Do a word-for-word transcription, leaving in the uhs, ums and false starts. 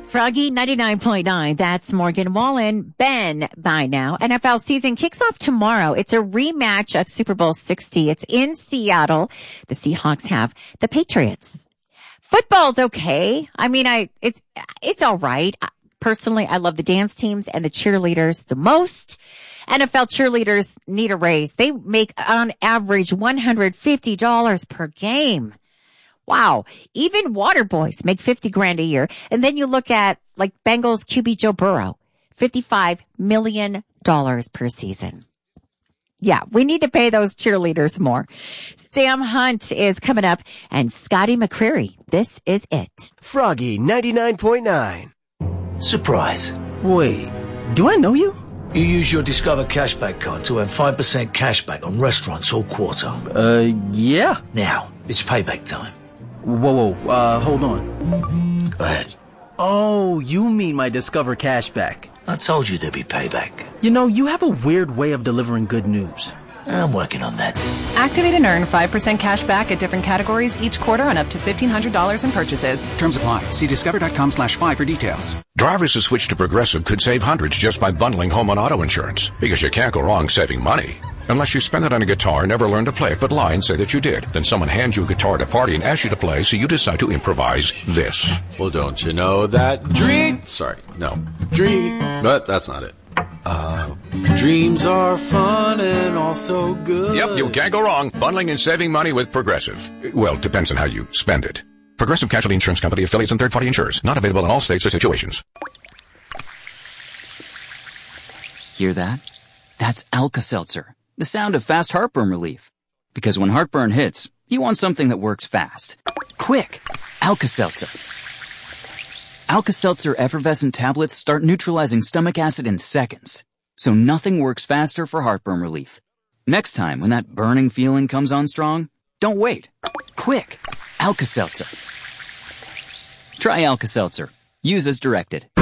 Froggy ninety-nine point nine. That's Morgan Wallen. Ben by now. N F L season kicks off tomorrow. It's a rematch of Super Bowl sixty. It's in Seattle. The Seahawks have the Patriots. Football's okay. I mean, I, it's, it's all right. Personally, I love the dance teams and the cheerleaders the most. N F L cheerleaders need a raise. They make on average one hundred fifty dollars per game. Wow. Even water boys make fifty grand a year. And then you look at like Bengals Q B Joe Burrow, fifty-five million dollars per season. Yeah, we need to pay those cheerleaders more. Sam Hunt is coming up and Scotty McCreery. This is it. Froggy ninety-nine point nine. Surprise. Wait, do I know you? You use your Discover Cashback card to earn five percent cashback on restaurants all quarter. Uh, yeah. Now, it's payback time. Whoa, whoa, uh, hold on. Go ahead. Oh, you mean my Discover Cashback. I told you there'd be payback. You know, you have a weird way of delivering good news. I'm working on that. Activate and earn five percent cash back at different categories each quarter on up to fifteen hundred dollars in purchases. Terms apply. See discover.com slash five for details. Drivers who switch to Progressive could save hundreds just by bundling home and auto insurance. Because you can't go wrong saving money. Unless you spend it on a guitar, never learn to play it, but lie and say that you did. Then someone hands you a guitar at a party and asks you to play, so you decide to improvise this. Well, don't you know that dream... Sorry, no. Dream... But that's not it. Uh, dreams are fun and also good. Yep, you can't go wrong. Bundling and saving money with Progressive. Well, depends on how you spend it. Progressive Casualty Insurance Company, affiliates, and third-party insurers. Not available in all states or situations. Hear that? That's Alka-Seltzer. The sound of fast heartburn relief. Because when heartburn hits, you want something that works fast. Quick! Alka-Seltzer. Alka-Seltzer effervescent tablets start neutralizing stomach acid in seconds. So nothing works faster for heartburn relief. Next time when that burning feeling comes on strong, don't wait. Quick! Alka-Seltzer. Try Alka-Seltzer. Use as directed.